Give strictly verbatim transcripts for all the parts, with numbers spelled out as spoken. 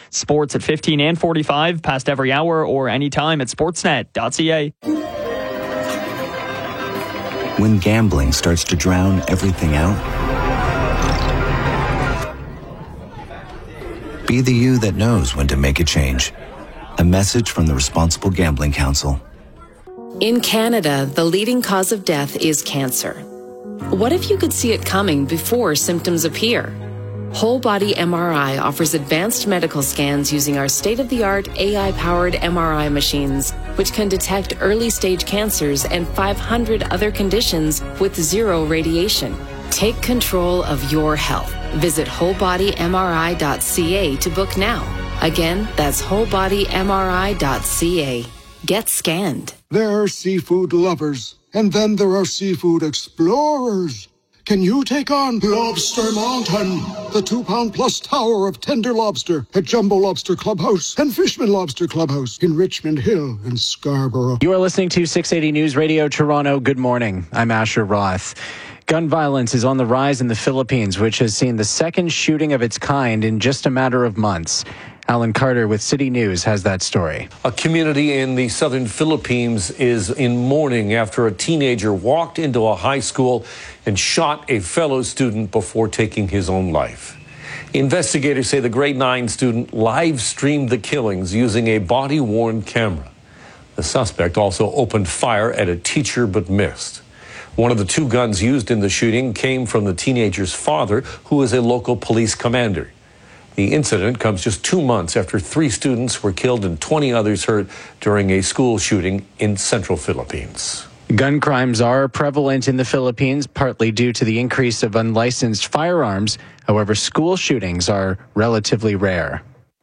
Sports at fifteen and forty-five, past every hour or anytime at sportsnet dot c a. When gambling starts to drown everything out, be the you that knows when to make a change. A message from the Responsible Gambling Council. In Canada, the leading cause of death is cancer. What if you could see it coming before symptoms appear? Whole Body M R I offers advanced medical scans using our state-of-the-art A I-powered M R I machines, which can detect early-stage cancers and five hundred other conditions with zero radiation. Take control of your health. Visit whole body m r i dot c a to book now. Again, that's whole body m r i dot c a. Get scanned. There are seafood lovers, and then there are seafood explorers. Can you take on Lobster Mountain, the two-pound plus tower of tender lobster at Jumbo Lobster Clubhouse and Fishman Lobster Clubhouse in Richmond Hill and Scarborough? You are listening to six eighty News Radio Toronto. Good morning. I'm Asher Roth. Gun violence is on the rise in the Philippines, which has seen the second shooting of its kind in just a matter of months. Alan Carter with City News has that story. A community in the southern Philippines is in mourning after a teenager walked into a high school and shot a fellow student before taking his own life. Investigators say the grade nine student live streamed the killings using a body-worn camera. The suspect also opened fire at a teacher but missed. One of the two guns used in the shooting came from the teenager's father, who is a local police commander. The incident comes just two months after three students were killed and twenty others hurt during a school shooting in central Philippines. Gun crimes are prevalent in the Philippines, partly due to the increase of unlicensed firearms. However, school shootings are relatively rare.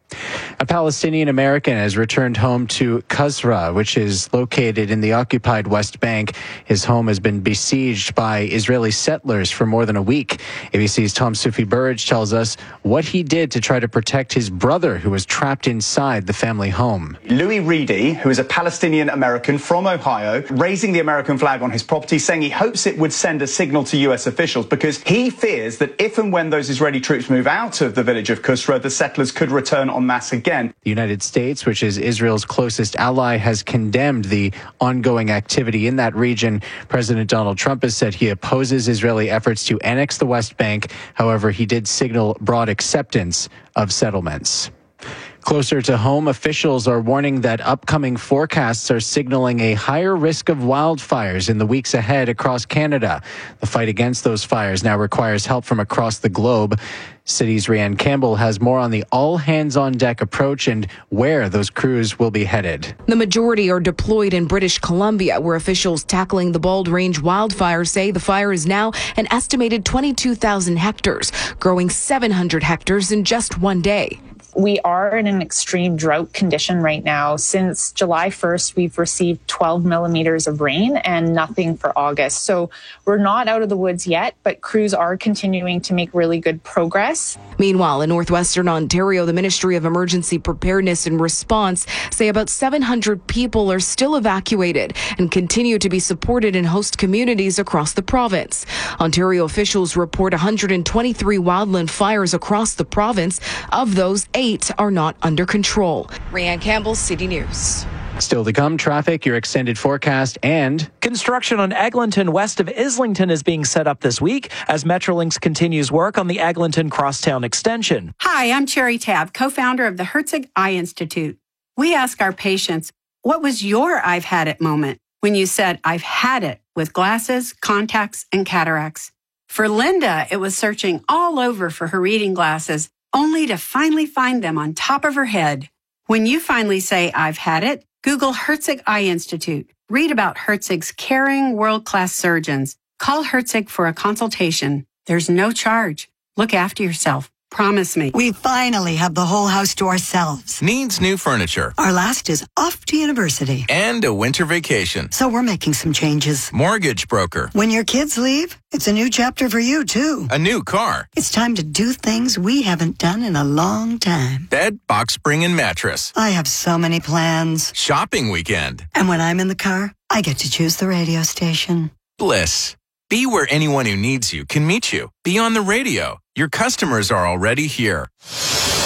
A Palestinian American has returned home to Qasra, which is located in the occupied West Bank. His home has been besieged by Israeli settlers for more than a week. A B C's Tom Sufi Burridge tells us what he did to try to protect his brother, who was trapped inside the family home. Louis Reedy, who is a Palestinian American from Ohio, raising the American flag on his property, saying he hopes it would send a signal to U S officials because he fears that if and when those Israeli troops move out of the village of Qasra, the settlers could return en masse again. The United States, which is Israel's closest ally, has condemned the ongoing activity in that region. President Donald Trump has said he opposes Israeli efforts to annex the West Bank. However, he did signal broad acceptance of settlements. Closer to home, officials are warning that upcoming forecasts are signaling a higher risk of wildfires in the weeks ahead across Canada. The fight against those fires now requires help from across the globe. City's Rianne Campbell has more on the all-hands-on-deck approach and where those crews will be headed. The majority are deployed in British Columbia, where officials tackling the Bald Range wildfire say the fire is now an estimated twenty-two thousand hectares, growing seven hundred hectares in just one day. We are in an extreme drought condition right now. Since July first, we've received twelve millimeters of rain and nothing for August. So we're not out of the woods yet, but crews are continuing to make really good progress. Meanwhile, in northwestern Ontario, the Ministry of Emergency Preparedness and Response say about seven hundred people are still evacuated and continue to be supported in host communities across the province. Ontario officials report one hundred twenty-three wildland fires across the province. Of those, eight are not under control. Rianne Campbell, City News. Still to come, traffic, your extended forecast, and construction on Eglinton west of Islington is being set up this week as Metrolinx continues work on the Eglinton Crosstown extension. Hi, I'm Cherry Tabb, co-founder of the Herzig Eye Institute. We ask our patients, what was your I've had it moment when you said, I've had it with glasses, contacts, and cataracts? For Linda, it was searching all over for her reading glasses, only to finally find them on top of her head. When you finally say, I've had it, Google Herzig Eye Institute. Read about Herzig's caring, world-class surgeons. Call Herzig for a consultation. There's no charge. Look after yourself. Promise me. We finally have the whole house to ourselves. Needs new furniture. Our last is off to university. And a winter vacation. So we're making some changes. Mortgage broker. When your kids leave, it's a new chapter for you, too. A new car. It's time to do things we haven't done in a long time. Bed, box spring, and mattress. I have so many plans. Shopping weekend. And when I'm in the car, I get to choose the radio station. Bliss. Be where anyone who needs you can meet you. Be on the radio. Your customers are already here.